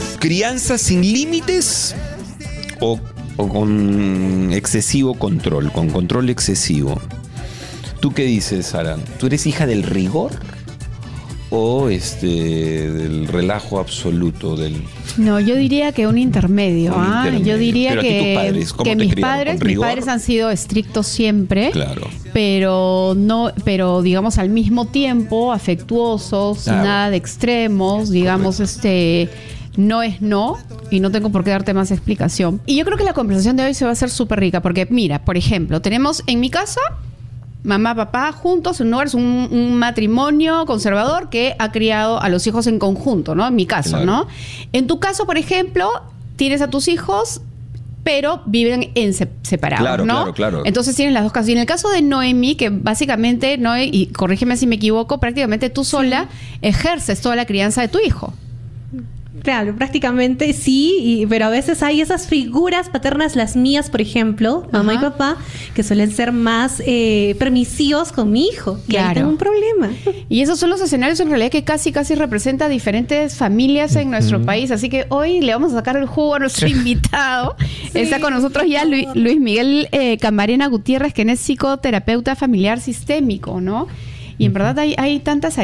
¿Crianza sin límites o con excesivo control, con control excesivo? ¿Tú qué dices, Sara? ¿Tú eres hija del rigor o del relajo absoluto? No, yo diría que un intermedio. Yo diría que mis padres han sido estrictos siempre. Claro. Pero digamos al mismo tiempo afectuosos, claro. Nada de extremos, digamos. Correcto. No es no, y no tengo por qué darte más explicación. Y yo creo que la conversación de hoy se va a hacer súper rica, porque mira, por ejemplo, tenemos en mi casa mamá, papá juntos en un hogar, es un matrimonio conservador que ha criado a los hijos en conjunto, ¿no? En mi caso, claro. ¿No? En tu caso, por ejemplo, tienes a tus hijos, pero viven separados, claro, ¿no? Claro. Entonces tienes las dos casas. Y en el caso de Noemí, que básicamente, y corrígeme si me equivoco, prácticamente tú sola ejerces toda la crianza de tu hijo. Claro, prácticamente sí, pero a veces hay esas figuras paternas, las mías, por ejemplo, mamá y papá, que suelen ser más permisivos con mi hijo, que ahí tengo un problema. Y esos son los escenarios en realidad que casi representa diferentes familias en nuestro país, así que hoy le vamos a sacar el jugo a nuestro invitado. Sí, está con nosotros ya Luis Miguel Camarena Gutiérrez, que es psicoterapeuta familiar sistémico, ¿no? Y en verdad hay tantas